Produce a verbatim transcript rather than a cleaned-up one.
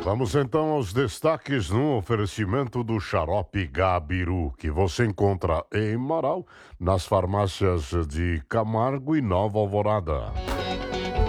Vamos então aos destaques no oferecimento do Xarope Gabiru, que você encontra em Marau, nas farmácias de Camargo e Nova Alvorada.